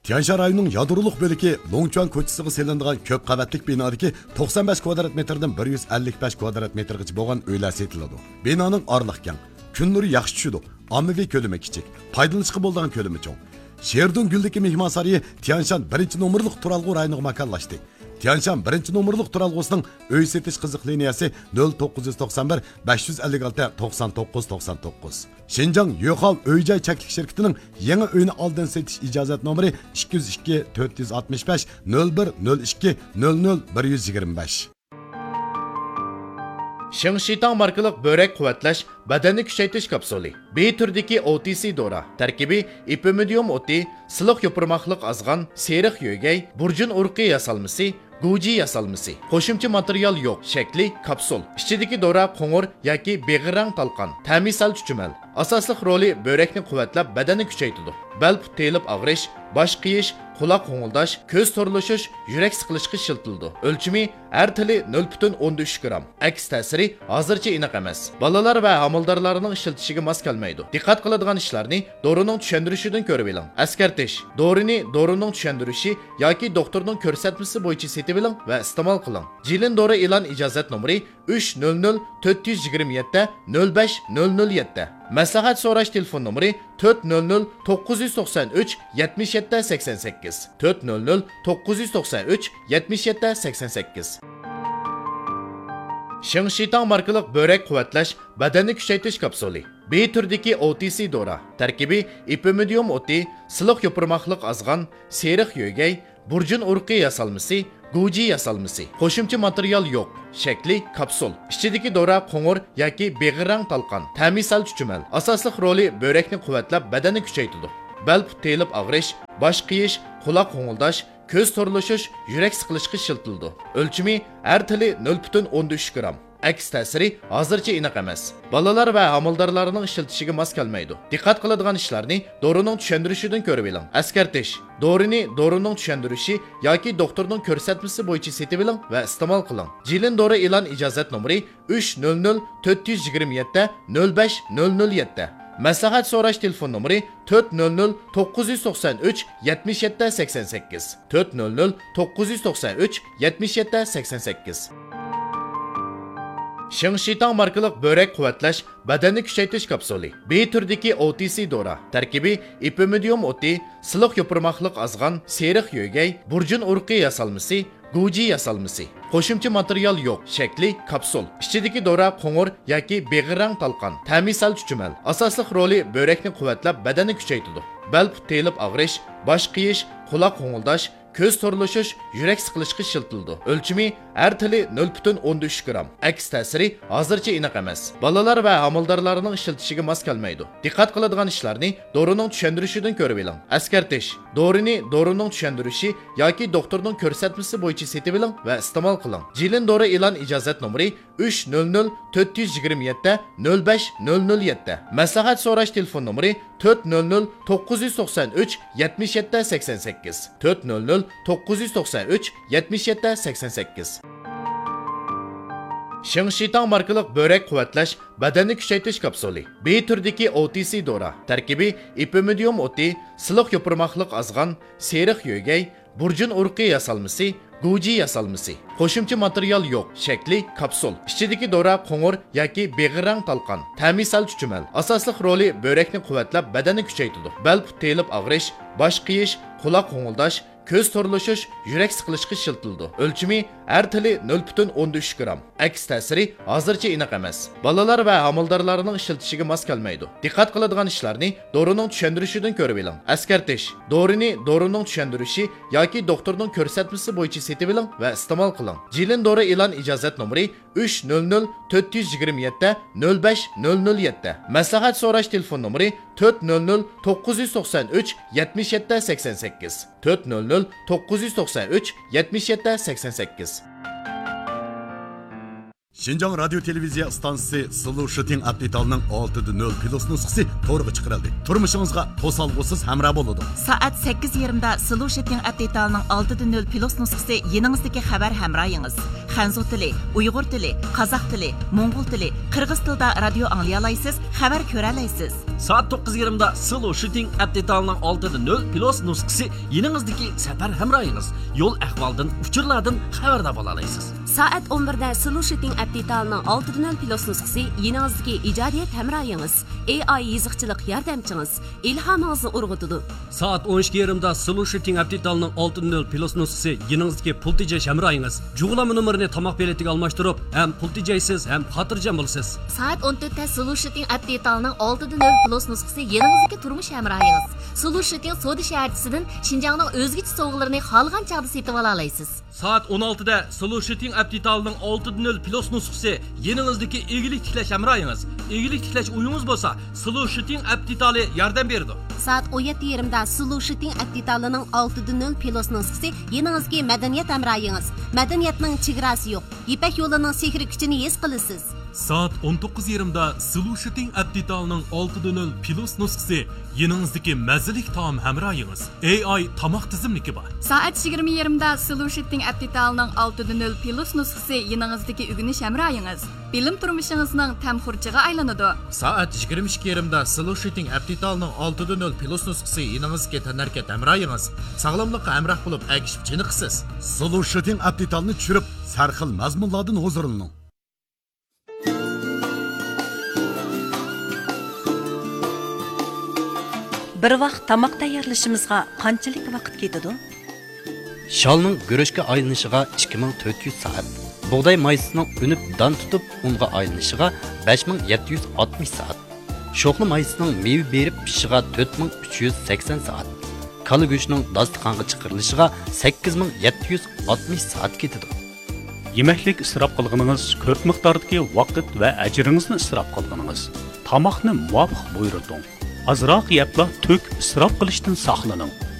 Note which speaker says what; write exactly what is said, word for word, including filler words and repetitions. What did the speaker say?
Speaker 1: Tianshan rayonining yadroliq bo'ligi Longchuan ko'chasiga selinadigan ko'p qavatlik binodagi to'qson besh kvadrat metrdan bir yuz ellik besh kvadrat metrgacha bo'lgan uylar setiladi. Binoning orliq keng, kun nuri yaxshi tushadi, ommaviy ko'lami kichik, foydalanishga bo'ladigan ko'lami cho'ng. Sherdun Guldagi mehmon saroyi Tianshan birinchi nomerlik turalg'u rayoniga makonlashdi. Tianshan birinchi nomerlik turalg'usining uy setish qiziq liniyasi nol to'qqiz yuz to'qson bir besh yuz ellik olti to'qson to'qqiz to'qson to'qqiz. Xinjiang Yo'xal uy-joy cheklik shirkatining yangi uyni oldin setish ijozat nomeri ikki yuz ikki to'rt yuz oltmish besh nol bir nol ikki nol nol bir yuz yigirma besh.
Speaker 2: Shingshitang markalik börek quvvatlash badanni kuchaytirish kapsuli. B turdagi O T C dora. Tarkibi ipimidium o'ti, siliq yopirmoqlik azg'an, seriq yo'gay, burjun urqi yasalmasi, Guji yasalmasi. Qo'shimcha material yo'q. Shakli kapsul. Ichidagi dora qo'ng'ir yoki beg'irang talqon. Ta'misal chuchumal. Asosli roli börekni quvvatlab badanni kuchaytiradi. Bel telib og'rish, bosh qiyish, quloq qo'ng'ildash, ko'z to'rlashish, yurak siqilishga shiltildi. O'lchimi har tili nol butun o'n uch gram. Aks ta'siri hozircha aniq emas. Balalar va amaldorlarning ishiltishiga mos kelmaydi. Diqqat qiladigan ishlarni dorining tushuntirishidan ko'rib oling. Askartish. Dorini dorining tushuntirishi yoki doktorning ko'rsatmasi bo'yicha setib oling va iste'mol qiling. Jilin dori e'lon ijozat nomeri uch nol nol to'rt yuz yigirma yetti nol besh nol nol yetti. Maslahat so'rash telefon nomeri to'rt nol nol to'qqiz yuz to'qson uch yetmish yetti sakson sakkiz to'rt nol nol to'qqiz yuz to'qson uch yetmish yetti sakson sakkiz. Shingshitang markalik börek quvvatlash badanni kuchaytirish kapsuli. B turdagi O T C dora. Tarkibi ipimidium o'ti, siliq yopirmoqlik azg'an, seriq yo'gay, burjun urqi yasalmasi, Guji yasalmasi. Qo'shimcha material yo'q. Shakli kapsul. Ichidagi dora qo'ng'ir yoki beg'irang talqon. Ta'misal chuchumal. Asosli roli börekni quvvatlab badanni kuchaytiradi. Bel telib og'rish, bosh qiyish, quloq qo'ng'ildash, ko'z to'rlashish, yurak siqilishga shiltildi. O'lchimi har tili nol butun o'n uch gram. Aks ta'siri hozircha aniq emas. Balalar va amaldorlarning ishiltishiga mos kelmaydi. Diqqat qiladigan ishlarni dorining tushuntirishidan ko'rib oling. Askartish. Dorini dorining tushuntirishi yoki doktorning ko'rsatmasi bo'yicha setib oling va iste'mol qiling. Jilin dori e'lon ijozat nomeri uch nol nol to'rt yuz yigirma yetti nol besh nol nol yetti. Maslahat so'rash telefon nomeri to'rt nol nol to'qqiz yuz to'qson uch yetmish yetti sakson sakkiz to'rt nol nol to'qqiz yuz to'qson uch yetmish yetti sakson sakkiz. Shingshitang markalik börek quvvatlash badanni kuchaytirish kapsuli. B turdagi O T C dora. Tarkibi ipimidium o'ti, siliq yopirmoqlik azg'an, seriq yo'gay, burjun urqi yasalmasi, Guji yasalmasi. Qo'shimcha material yo'q. Shakli kapsul. Ichidagi dora qo'ng'ir yoki beg'irang talqon. Ta'misal chuchumal. Asosli roli börekni quvvatlab badanni kuchaytiradi. Bel telib og'rish, bosh qiyish, quloq qo'ng'ildash, ko'z to'rlashish, yurak siqilishga shiltildi. O'lchimi har tili nol butun o'n uch gram. Aks ta'siri hozircha aniq emas. Balalar va amaldorlarning ishiltishiga mos kelmaydi. Diqqat qiladigan ishlarni dorining tushuntirishidan ko'rib oling. Askartish. Dorini dorining tushuntirishi yoki doktorning ko'rsatmasi bo'yicha setib oling va iste'mol qiling. Jilin dori e'lon ijozat nomeri uch nol nol to'rt yuz yigirma yetti nol besh nol nol yetti. Maslahat so'rash telefon nomeri to'rt nol nol to'qqiz yuz to'qson uch yetmish yetti sakson sakkiz to'rt nol nol to'qqiz yuz to'qson uch yetmish yetti sakson sakkiz. Shingshitang markalik börek quvvatlash badanni kuchaytirish kapsuli. B turdagi O T C dora. Tarkibi ipimidium o'ti, siliq yopirmoqlik azg'an, seriq yo'gay, burjun urqi yasalmasi, Guji yasalmasi. Qo'shimcha material yo'q. Shakli kapsul. Ichidagi dora qo'ng'ir yoki beg'irang talqon. Ta'misal chuchumal. Asosli roli börekni quvvatlab badanni kuchaytiradi. Bel telib og'rish, bosh qiyish, quloq qo'ng'ildash, ko'z to'rlashish, yurak siqilishga shiltildi. O'lchimi har tili nol butun o'n uch gram. Aks ta'siri hozircha aniq emas. Balalar va amaldorlarning ishiltishiga mos kelmaydi. Diqqat qiladigan ishlarni dorining tushuntirishidan ko'rib oling. Askartish. Dorini dorining tushuntirishi yoki doktorning ko'rsatmasi bo'yicha setib oling va iste'mol qiling. Jilin dori e'lon ijozat nomeri uch nol nol to'rt yuz yigirma yetti nol besh nol nol yetti. Maslahat so'rash telefon nomeri to'rt nol nol to'qqiz yuz to'qson uch yetmish yetti sakson sakkiz to'rt nol nol to'qqiz yuz to'qson uch yetmish yetti sakson sakkiz.
Speaker 1: Şinjan Radyo Televiziya Stansiyasi Slow Shooting Update-ning olti nol plus nusxasi to'g'ri chiqarildi. Turmushingizga to'solg'usiz hamroh bo'ladi.
Speaker 3: Soat sakkiz yarim da Slow Shooting Update-ning olti nol plus nusxasi yeningizdagi xabar hamrohingiz. Xanzu tili, Uyg'ur tili, Qozoq tili, Mo'ng'ul tili, Qirg'iz tilida radio anglay olasiz, xabar ko'ra olasiz.
Speaker 4: Soat to'qqiz yarim da Slow Shooting Update-ning olti nol plus nusxasi yeningizdagi safar hamrohingiz. Yo'l ahvoldan, uchurlardan xabardor bo'la olasiz.
Speaker 5: Soat o'n bir da Slow Shooting Update-ning olti nol plus nusxasi yeningizdagi ijodiyat hamrohingiz, A I yiziqchilik yordamchingiz, ilhomingizni urg'utadi.
Speaker 6: Soat o'n ikki yarim da Slow Shooting Update-ning olti nol plus nusxasi yeningizdagi pul tejash hamrohingiz. Jug'lama nomerini tomoq beletiga almashtirib, ham pul tejaysiz, ham xotirjam bo'lasiz.
Speaker 5: Soat o'n to'rt da Slow Shooting Update-ning olti nol plus nusxasi yeningizdagi turmush hamrohingiz. Slow Shooting Soda shaharchisidan Xinjiangning o'zgacha sovg'alarini xohlagan chog'da setib ola olasiz.
Speaker 6: Soat o'n olti da Slow Shooting Update-ning olti nol plus nusxasi yeningizdagi egilik tiklash hamrohingiz. Egilik tiklash uyingiz bo'lsa, Slow Shooting Update yordam beradi.
Speaker 5: Soat o'n yetti yarim da Slow Shooting Update-ning olti nol plus nusxasi yeningizdagi madaniyat hamrohingiz. Madaniyatning chegarasi yo'q. Ipak yo'lining sehri kuchini his qilasiz.
Speaker 7: Soat o'n to'qqiz yarim da Slow Shooting Update-ning olti nol plus nusxasi yeningizdagi mazalik taom hamrohingiz. A I tomoq tizimligi bor.
Speaker 8: Soat yigirma yarim da Slow Shooting Update-ning olti nol plus nusxasi yeningizdagi o'g'inish hamrohingiz. Bilim turmushingizning tamxurchiga aylanadi.
Speaker 2: Soat yigirma ikki yarim da Slow Shooting Update-ning olti nol plus nusxasi yeningizga tanarkat hamrohingiz. Sog'lomlikqa hamroh bo'lib, agishib chiniqsiz.
Speaker 1: Slow Shooting Update-ni tushirib, sarxil mazmunlardan huzurlaning.
Speaker 3: Bir vaqt tamoq tayyorlashimizga qanchalik vaqt ketadi?
Speaker 9: Shalning guruchga aylanishiga ikki ming to'rt yuz soat. Bug'doy maysining unib dan tutib unga aylanishiga besh ming yetti yuz oltmish soat. Sho'xli maysining meva berib pishishiga to'rt ming uch yuz sakson soat. Kala go'shtining dasturxonga chiqarilishiga sakkiz ming yetti yuz oltmish soat ketadi.
Speaker 10: Yemeklik isrof qilganingiz ko'p miqdordagi vaqt va ajringizni isrof qilganingiz. Tamoqni muvofiq buyurting. Azroq yepla to'k isrof qilishdan saqlaning.